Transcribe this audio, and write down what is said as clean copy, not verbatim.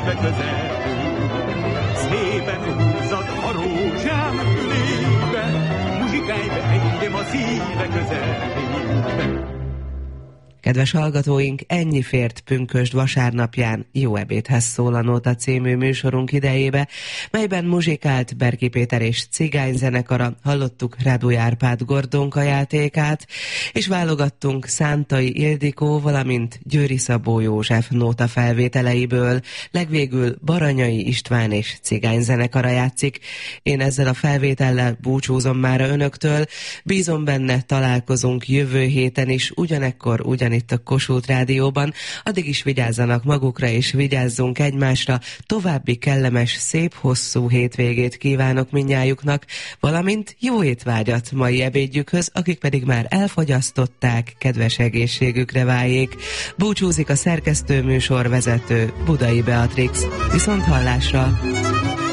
szíve közelül. Szépen húzzad a rózsám fülébe, muzsikálj be engem a szíve közelébe. Kedves hallgatóink, ennyi fért pünkösd vasárnapján Jó ebédhez szól a Nóta című műsorunk idejébe, melyben muzsikált Berki Péter és cigányzenekara, hallottuk Rádói Árpád Gordonka játékát, és válogattunk Szántai Ildikó, valamint Győri Szabó József nóta felvételeiből, legvégül Baranyai István és cigányzenekara játszik. Én ezzel a felvétellel búcsúzom már önöktől, bízom benne, találkozunk jövő héten is, ugyanekkor, itt a Kossuth Rádióban. Addig is vigyázzanak magukra, és vigyázzunk egymásra. További kellemes, szép, hosszú hétvégét kívánok mindnyájuknak, valamint jó étvágyat mai ebédjükhöz, akik pedig már elfogyasztották, kedves egészségükre váljék. Búcsúzik a szerkesztő műsorvezető, Budai Beatrix. Viszont hallásra!